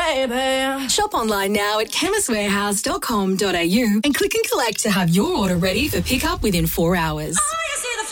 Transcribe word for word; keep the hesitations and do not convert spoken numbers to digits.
baby. Shop online now at chemist warehouse dot com dot a u and click and collect to have your order ready for pickup within four hours. Oh, yes,